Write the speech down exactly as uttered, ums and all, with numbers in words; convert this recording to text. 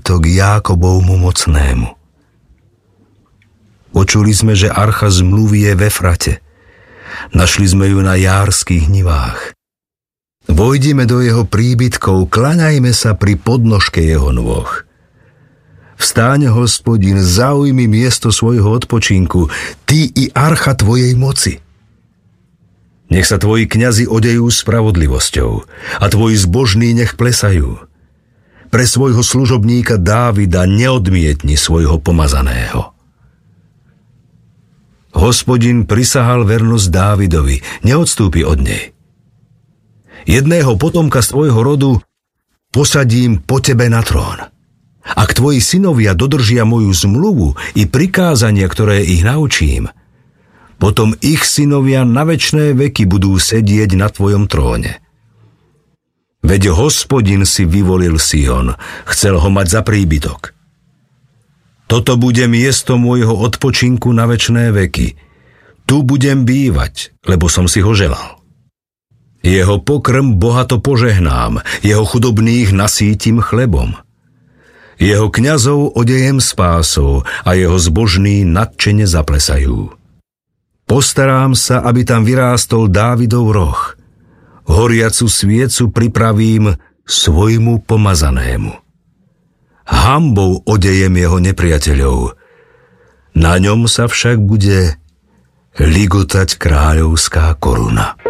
príbytok Jákobovmu mocnému. Počuli sme, že archa zmluvy je v Efrate. Našli sme ju na járskych nivách. Vojdime do jeho príbytkov, klaňajme sa pri podnožke jeho nôh. Vstáň, Hospodin, zaujmi miesto svojho odpočinku, ty i archa tvojej moci. Nech sa tvoji kňazi odejú spravodlivosťou a tvoji zbožní nech plesajú. Pre svojho služobníka Dávida neodmietni svojho pomazaného. Hospodin prisahal vernosť Dávidovi, neodstúpi od nej. Jedného potomka z tvojho rodu posadím po tebe na trón. Ak tvoji synovia dodržia moju zmluvu i prikázania, ktoré ich naučím, potom ich synovia na večné veky budú sedieť na tvojom tróne. Veď Hospodin si vyvolil Sion, chcel ho mať za príbytok. Toto bude miesto môjho odpočinku na večné veky. Tu budem bývať, lebo som si ho želal. Jeho pokrm bohato požehnám, jeho chudobných nasítim chlebom. Jeho kňazov odejem spásou a jeho zbožní nadšene zaplesajú. Postarám sa, aby tam vyrástol Dávidov roh. Horiacu sviecu pripravím svojmu pomazanému. Hanbou odejem jeho nepriateľov. Na ňom sa však bude ligotať kráľovská koruna.